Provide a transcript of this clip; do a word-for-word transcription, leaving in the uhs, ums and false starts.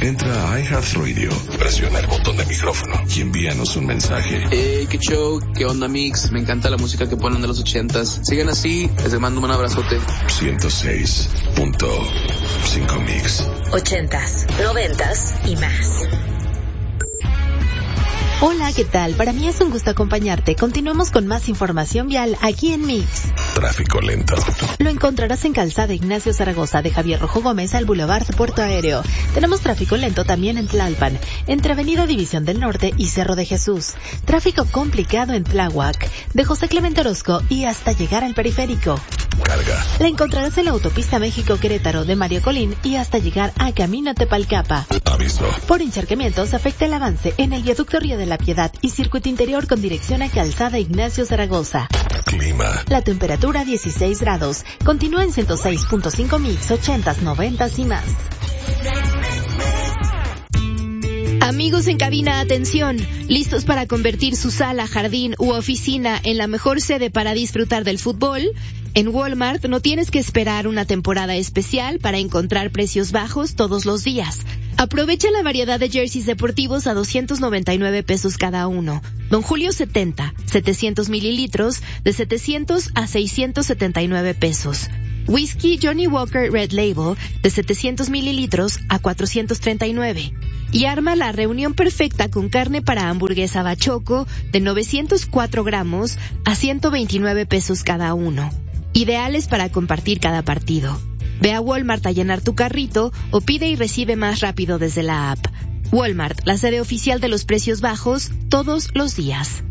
Entra a iHeartRadio, presiona el botón de micrófono y envíanos un mensaje. Hey, qué show, qué onda, Mix. Me encanta la música que ponen de los ochentas. Sigan así, les mando un abrazote. ciento seis punto cinco Mix. Ochentas, noventas y más. Hola, ¿qué tal? Para mí es un gusto acompañarte. Continuamos con más información vial aquí en Mix. Tráfico lento. Lo encontrarás en Calzada Ignacio Zaragoza, de Javier Rojo Gómez al Boulevard Puerto Aéreo. Tenemos tráfico lento también en Tlalpan, entre Avenida División del Norte y Cerro de Jesús. Tráfico complicado en Tláhuac, de José Clemente Orozco y hasta llegar al periférico. Carga. La encontrarás en la autopista México-Querétaro de Mario Colín y hasta llegar a Camino Tepalcapa. Aviso. Por encharcamientos afecta el avance en el viaducto Río de la Piedad y circuito interior con dirección a Calzada Ignacio Zaragoza. Clima. La temperatura dieciséis grados. Continúa en ciento seis punto cinco Mix, ochentas, noventas y más. Amigos en cabina, atención, ¿listos para convertir su sala, jardín u oficina en la mejor sede para disfrutar del fútbol? En Walmart no tienes que esperar una temporada especial para encontrar precios bajos todos los días. Aprovecha la variedad de jerseys deportivos a doscientos noventa y nueve pesos cada uno. Don Julio setenta, setecientos mililitros, de setecientos a seiscientos setenta y nueve pesos. Whisky Johnny Walker Red Label, de setecientos mililitros a cuatrocientos treinta y nueve. Y arma la reunión perfecta con carne para hamburguesa bachoco, de novecientos cuatro gramos a ciento veintinueve pesos cada uno. Ideales para compartir cada partido. Ve a Walmart a llenar tu carrito o pide y recibe más rápido desde la app. Walmart, la sede oficial de los precios bajos, todos los días.